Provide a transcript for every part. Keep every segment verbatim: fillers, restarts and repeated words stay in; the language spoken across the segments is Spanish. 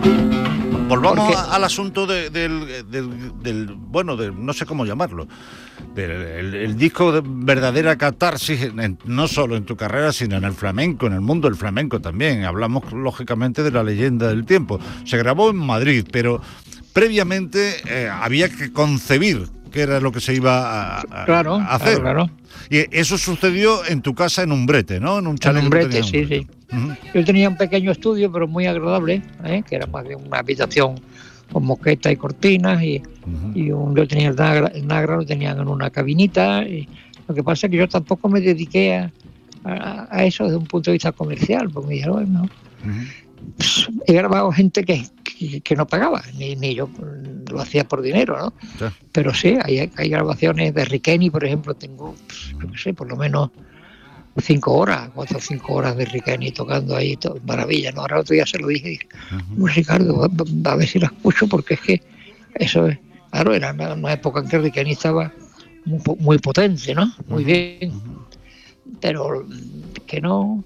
Volvamos Porque... a, al asunto de, del, del, del, bueno, de, no sé cómo llamarlo, del el, el disco de verdadera catarsis, en, no solo en tu carrera, sino en el flamenco, en el mundo del flamenco también. Hablamos, lógicamente, de La leyenda del tiempo. Se grabó en Madrid, pero previamente eh, había que concebir qué era lo que se iba a, a, claro, a hacer. Claro, claro. Y eso sucedió en tu casa en Umbrete, ¿no? En un chalet. En Umbrete, sí, Umbrete. sí. Uh-huh. Yo tenía un pequeño estudio, pero muy agradable, ¿eh? Que era más bien una habitación con moqueta y cortinas, y, uh-huh. y un, yo tenía el Nagra, el Nagra lo tenían en una cabinita. Y lo que pasa es que yo tampoco me dediqué a, a, a eso desde un punto de vista comercial, porque me dijeron, bueno, uh-huh. pues, he grabado gente que, que, que no pagaba, ni, ni yo lo hacía por dinero, ¿no? Sí. Pero sí, hay, hay grabaciones de Riqueni, por ejemplo, tengo, pues, no sé, por lo menos cinco horas, cuatro o cinco horas de Riqueni tocando ahí, todo, maravilla, ¿no? Ahora otro día se lo dije, uh-huh. Ricardo, va, va a ver si la escucho, porque es que eso es, claro, era una, una época en que Riqueni estaba muy, muy potente, ¿no? Muy uh-huh. bien, uh-huh. pero que no,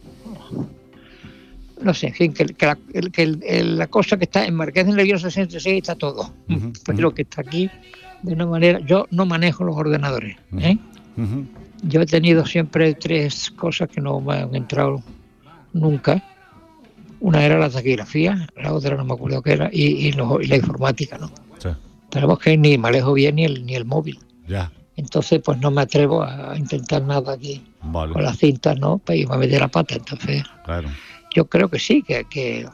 no sé, en fin, que, que, la, que el, el, la cosa que está en Marqués de Nervión sesenta y seis está todo, uh-huh. pero que está aquí de una manera, yo no manejo los ordenadores, ¿eh? Uh-huh. Yo he tenido siempre tres cosas que no me han entrado nunca. Una era la taquigrafía, la otra no me acuerdo qué era, y, y, lo, y la informática, ¿no? Sí. Tenemos que ni manejo bien ni el, ni el móvil. Ya. Entonces, pues no me atrevo a intentar nada aquí vale. Con las cintas, ¿no? Pues iba a meter la pata, entonces. Claro. Yo creo que sí, que, que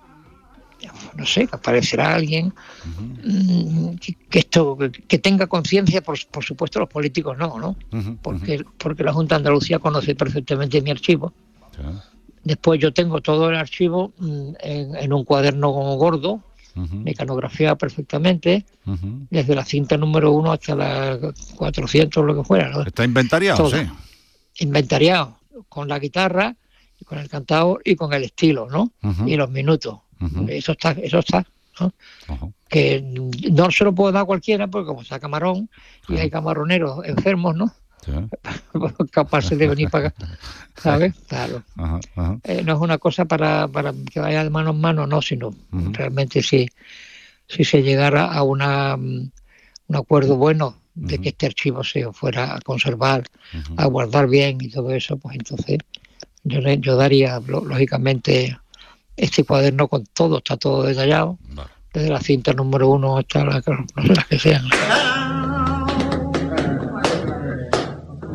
no sé, que aparecerá alguien uh-huh. que, que esto que tenga conciencia, por, por supuesto los políticos no, ¿no? Uh-huh. Porque, porque la Junta de Andalucía conoce perfectamente mi archivo. Uh-huh. Después yo tengo todo el archivo en, en un cuaderno gordo, uh-huh. mecanografiado perfectamente, uh-huh. desde la cinta número uno hasta la cuatrocientos, lo que fuera, ¿no? Está inventariado, todo. Sí. Inventariado, con la guitarra, con el cantador y con el estilo, ¿no? Uh-huh. Y los minutos. Uh-huh. Eso está, eso está, ¿no? Uh-huh. Que no se lo puedo dar a cualquiera, porque como está Camarón, uh-huh. y hay camaroneros enfermos, ¿no? Uh-huh. Capaces de venir para acá, ¿sabes? Claro. Uh-huh. Uh-huh. Eh, no es una cosa para, para que vaya de mano en mano, no, sino uh-huh. realmente si, si se llegara a una, un acuerdo bueno de uh-huh. que este archivo se fuera a conservar, uh-huh. a guardar bien y todo eso, pues entonces yo, yo daría, lógicamente, este cuaderno con todo, está todo detallado, vale. Desde la cinta número uno hasta las la que sean.